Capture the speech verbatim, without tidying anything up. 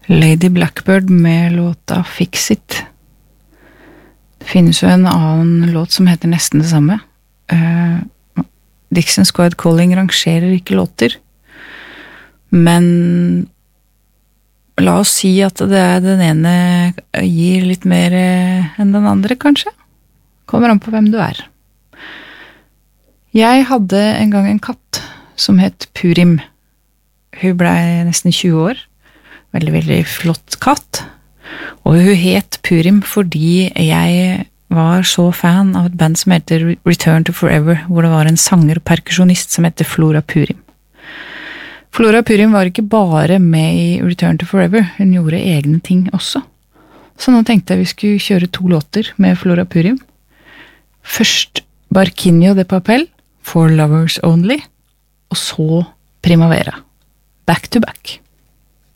Lady Blackbird med låta Fix It. Det finnes jo en annen låt som heter nesten det samme. Uh, Dixon Squad Calling rangerer ikke låter, men la oss si at det er den ene gir litt mer enn den andre, kanskje. Kommer an på hvem du er. Jeg hadde en gang en katt som het Purim. Hun ble nesten tjue år. Veldig, veldig flott katt. Og hun het Purim fordi jeg var så fan av et band som heter Return to Forever, hvor det var en sanger og perkusjonist som heter Flora Purim. Flora Purim var ikke bare med i Return to Forever, hun gjorde egne ting også. Så nå tenkte jeg vi skulle kjøre to låter med Flora Purim. Først Barquinho de Papel, For Lovers Only, og så Primavera. Back to back.